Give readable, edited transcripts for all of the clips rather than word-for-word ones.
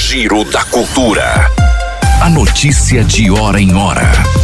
Giro da Cultura. A notícia de hora em hora.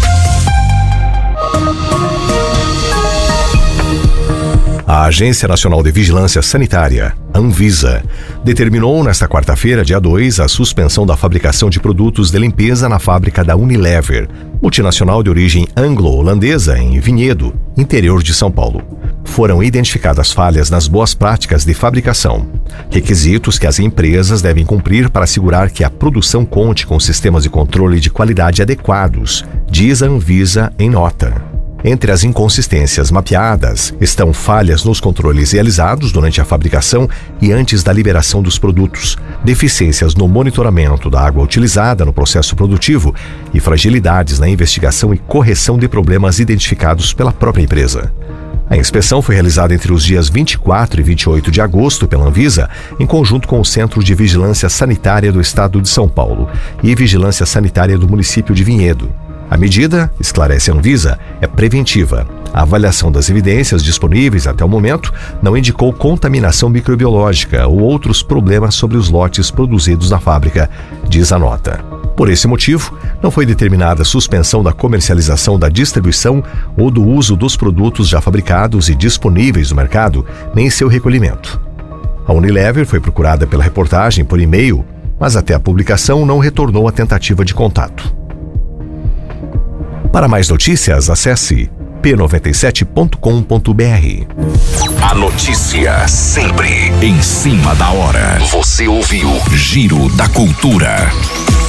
A Agência Nacional de Vigilância Sanitária, Anvisa, determinou nesta quarta-feira, dia 2, a suspensão da fabricação de produtos de limpeza na fábrica da Unilever, multinacional de origem anglo-holandesa em Vinhedo, interior de São Paulo. Foram identificadas falhas nas boas práticas de fabricação, requisitos que as empresas devem cumprir para assegurar que a produção conte com sistemas de controle de qualidade adequados, diz a Anvisa em nota. Entre as inconsistências mapeadas estão falhas nos controles realizados durante a fabricação e antes da liberação dos produtos, deficiências no monitoramento da água utilizada no processo produtivo e fragilidades na investigação e correção de problemas identificados pela própria empresa. A inspeção foi realizada entre os dias 24 e 28 de agosto pela Anvisa, em conjunto com o Centro de Vigilância Sanitária do Estado de São Paulo e Vigilância Sanitária do município de Vinhedo. A medida, esclarece a Anvisa, é preventiva. A avaliação das evidências disponíveis até o momento não indicou contaminação microbiológica ou outros problemas sobre os lotes produzidos na fábrica, diz a nota. Por esse motivo, não foi determinada a suspensão da comercialização, da distribuição ou do uso dos produtos já fabricados e disponíveis no mercado, nem seu recolhimento. A Unilever foi procurada pela reportagem por e-mail, mas até a publicação não retornou à tentativa de contato. Para mais notícias, acesse p97.com.br. A notícia sempre em cima da hora. Você ouviu Giro da Cultura.